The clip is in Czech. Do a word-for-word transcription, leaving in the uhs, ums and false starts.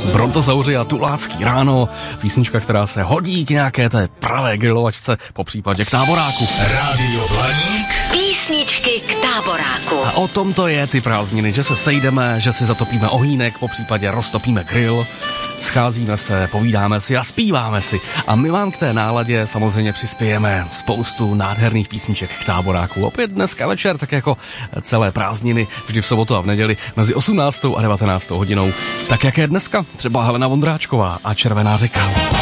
Brontosauři a Tulácký ráno, písnička, která se hodí k nějaké té pravé grilovačce, po případě k táboráku. Rádio Blaník. Písničky k táboráku. A o tom to je ty prázdniny, že se sejdeme, že si zatopíme ohýnek, po případě roztopíme grill, scházíme se, povídáme si a zpíváme si. A my vám k té náladě samozřejmě přispějeme spoustu nádherných písniček k táboráku. Opět dneska večer, tak jako celé prázdniny, vždy v sobotu a v neděli mezi osmnáctou a devatenáctou hodinou. Tak jak je dneska? Třeba Helena Vondráčková a Červená řeka.